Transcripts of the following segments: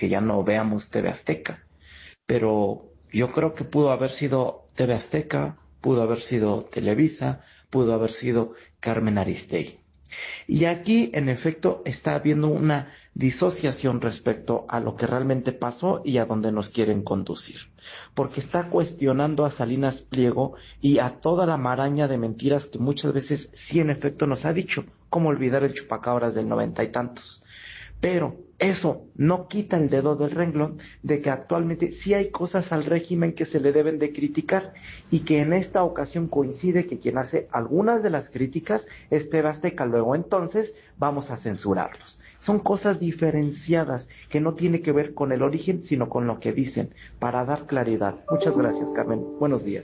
que ya no veamos TV Azteca. Pero yo creo que pudo haber sido TV Azteca, pudo haber sido Televisa, pudo haber sido Carmen Aristegui. Y aquí, en efecto, está habiendo una disociación respecto a lo que realmente pasó y a dónde nos quieren conducir. Porque está cuestionando a Salinas Pliego y a toda la maraña de mentiras que muchas veces sí en efecto nos ha dicho, como olvidar el chupacabras del 90 y tantos. Pero eso no quita el dedo del renglón de que actualmente sí hay cosas al régimen que se le deben de criticar y que en esta ocasión coincide que quien hace algunas de las críticas es TV Azteca, luego entonces vamos a censurarlos. Son cosas diferenciadas que no tiene que ver con el origen, sino con lo que dicen, para dar claridad. Muchas gracias, Carmen. Buenos días.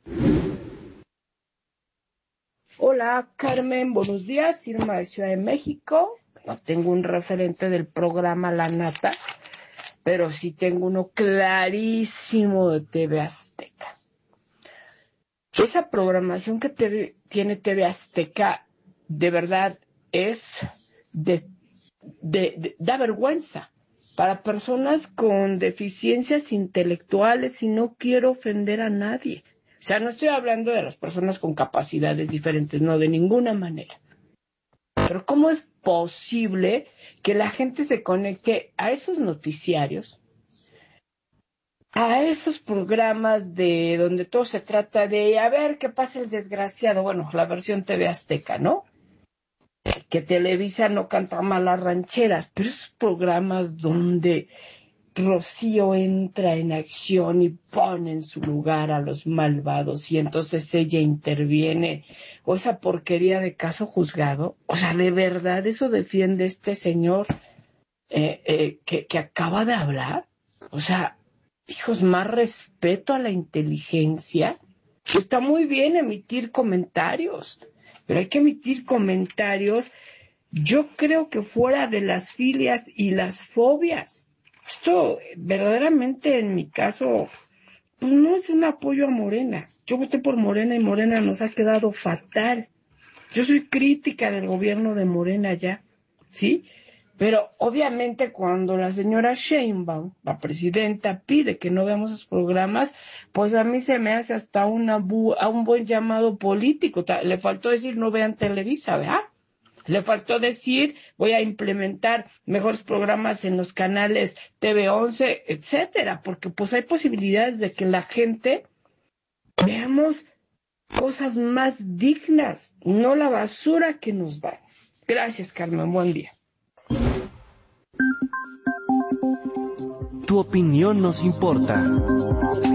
Hola, Carmen. Buenos días. Irma de Ciudad de México. No tengo un referente del programa La Nata, pero sí tengo uno clarísimo de TV Azteca. Esa programación que tiene TV Azteca, de verdad, da vergüenza para personas con deficiencias intelectuales, y no quiero ofender a nadie. O sea, no estoy hablando de las personas con capacidades diferentes, no, de ninguna manera. Pero ¿cómo es posible que la gente se conecte a esos noticiarios, a esos programas de donde todo se trata de a ver qué pasa el desgraciado? Bueno, la versión TV Azteca, ¿no? Que Televisa no canta mal las rancheras, pero esos programas donde Rocío entra en acción y pone en su lugar a los malvados y entonces ella interviene, o esa porquería de Caso Juzgado, o sea, de verdad eso defiende este señor que acaba de hablar. O sea, hijos, más respeto a la inteligencia. Está muy bien emitir comentarios, pero hay que emitir comentarios, yo creo que fuera de las filias y las fobias. Esto verdaderamente en mi caso, pues no es un apoyo a Morena. Yo voté por Morena y Morena nos ha quedado fatal. Yo soy crítica del gobierno de Morena ya, ¿sí? Pero obviamente cuando la señora Sheinbaum, la presidenta, pide que no veamos esos programas, pues a mí se me hace hasta a un buen llamado político. Le faltó decir no vean Televisa, ¿verdad? Le faltó decir, voy a implementar mejores programas en los canales TV11, etcétera, porque pues hay posibilidades de que la gente veamos cosas más dignas, no la basura que nos dan. Gracias, Carmen. Buen día. Tu opinión nos importa.